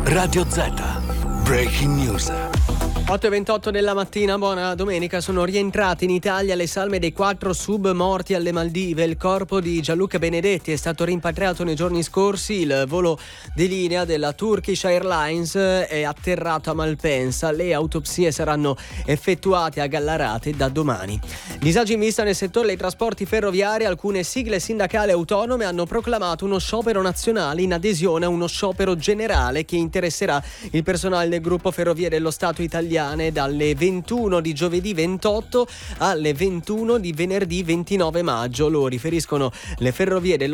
Radio Z. Breaking News. 8:28 della mattina, buona domenica. Sono rientrate in Italia le salme dei 4 sub morti alle Maldive. Il corpo di Gianluca Benedetti è stato rimpatriato nei giorni scorsi. Il volo di linea della Turkish Airlines è atterrato a Malpensa. Le autopsie saranno effettuate a Gallarate da domani. Disagi in vista nel settore dei trasporti ferroviari. Alcune sigle sindacali autonome hanno proclamato uno sciopero nazionale in adesione a uno sciopero generale che interesserà il personale del gruppo Ferrovie dello Stato italiane dalle 21 di giovedì 28 alle 21 di venerdì 29 maggio. Lo riferiscono le ferrovie dello